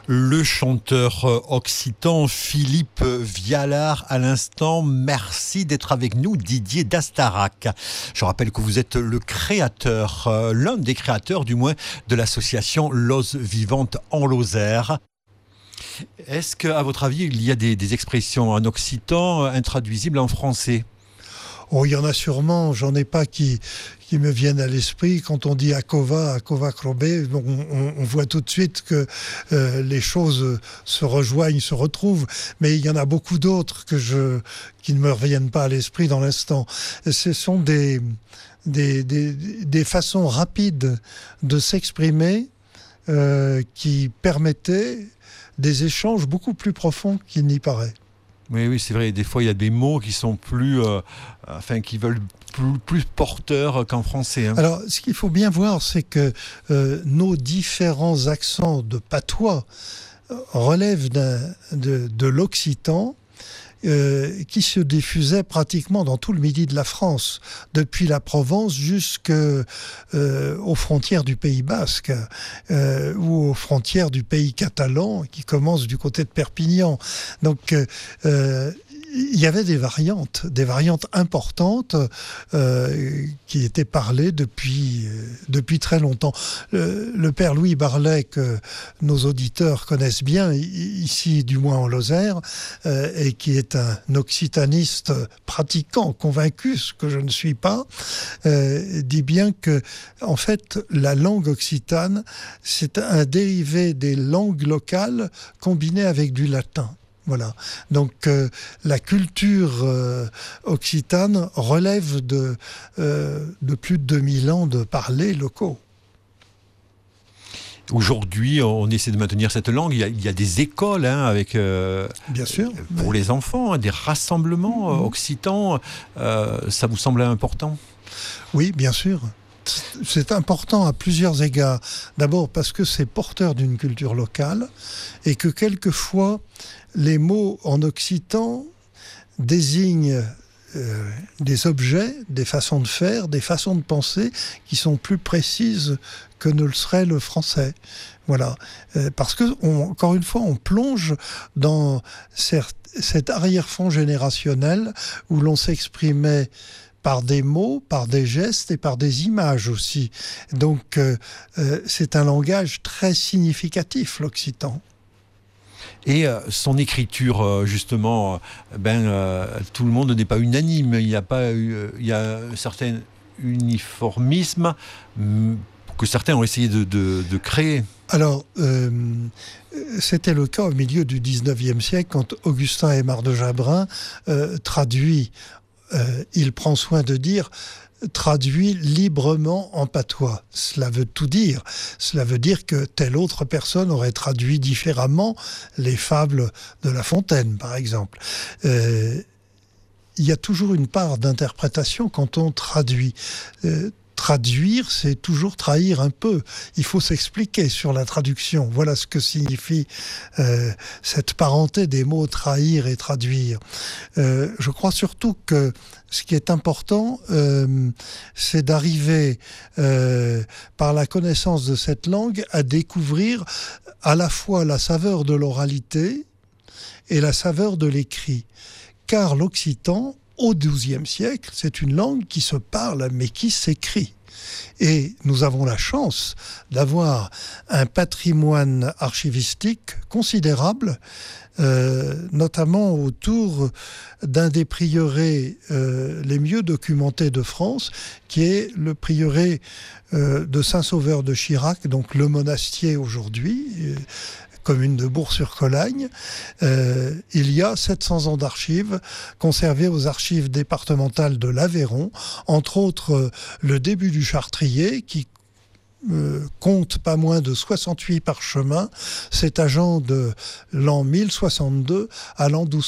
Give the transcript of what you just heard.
Le chanteur occitan Philippe Vialard à l'instant. Merci d'être avec nous, Didier d'Astarac. Je rappelle que vous êtes le créateur, l'un des créateurs du moins, de l'association Lozes Vivantes en Lozère. Est-ce qu'à votre avis, il y a des expressions en occitan intraduisibles en français ? Oh, il y en a sûrement, j'en ai pas qui me viennent à l'esprit. Quand on dit Akova Krobé, on voit tout de suite que les choses se rejoignent, se retrouvent. Mais il y en a beaucoup d'autres qui ne me reviennent pas à l'esprit dans l'instant. Ce sont des façons rapides de s'exprimer qui permettaient des échanges beaucoup plus profonds qu'il n'y paraît. Oui, c'est vrai. Des fois, il y a des mots qui sont qui veulent plus porteurs qu'en français. Hein. Alors, ce qu'il faut bien voir, c'est que nos différents accents de patois relèvent de l'occitan qui se diffusait pratiquement dans tout le midi de la France, depuis la Provence jusqu'aux frontières du Pays Basque ou aux frontières du pays catalan qui commence du côté de Perpignan. Donc, il y avait des variantes importantes qui étaient parlées depuis très longtemps. Le père Louis Barlet, que nos auditeurs connaissent bien, ici du moins en Lozère, et qui est un occitaniste pratiquant, convaincu, ce que je ne suis pas, dit bien que, en fait, la langue occitane, c'est un dérivé des langues locales combiné avec du latin. Voilà. Donc la culture occitane relève de plus de 2000 ans de parlers locaux. Aujourd'hui, on essaie de maintenir cette langue. Il y a des écoles avec, bien sûr, pour les enfants, des rassemblements occitans. Ça vous semble important ? Oui, bien sûr. C'est important à plusieurs égards. D'abord parce que c'est porteur d'une culture locale et que quelquefois les mots en occitan désignent des objets, des façons de faire, des façons de penser qui sont plus précises que ne le serait le français. Voilà. Parce que, encore une fois, on plonge dans cet arrière-fond générationnel où l'on s'exprimait par des mots, par des gestes et par des images aussi. Donc, c'est un langage très significatif, l'occitan. Et son écriture, justement, tout le monde n'est pas unanime. Il y a un certain uniformisme que certains ont essayé de créer. Alors, c'était le cas au milieu du 19e siècle, quand Augustin Aimard de Jabrun traduit, il prend soin de dire, traduit librement en patois. Cela veut tout dire. Cela veut dire que telle autre personne aurait traduit différemment les fables de La Fontaine, par exemple. Il y a toujours une part d'interprétation quand on traduit. Traduire, c'est toujours trahir un peu. Il faut s'expliquer sur la traduction. Voilà ce que signifie cette parenté des mots trahir et traduire. Je crois surtout que ce qui est important, c'est d'arriver, par la connaissance de cette langue, à découvrir à la fois la saveur de l'oralité et la saveur de l'écrit. Car l'occitan, au XIIe siècle, c'est une langue qui se parle mais qui s'écrit. Et nous avons la chance d'avoir un patrimoine archivistique considérable, notamment autour d'un des prieurés les mieux documentés de France, qui est le prieuré de Saint-Sauveur de Chirac, donc le monastier aujourd'hui, commune de Bourg-sur-Colagne. Il y a 700 ans d'archives conservées aux archives départementales de l'Aveyron, entre autres le début du Chartrier qui compte pas moins de 68 parchemins, s'étageant de l'an 1062 à l'an 1200.